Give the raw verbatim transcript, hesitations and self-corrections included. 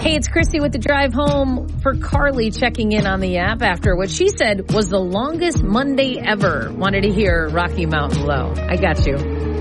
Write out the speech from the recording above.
Hey, it's Christy with the drive home. For Carly checking in on the app after what she said was the longest Monday ever. Wanted to hear Rocky Mountain Low. I got you.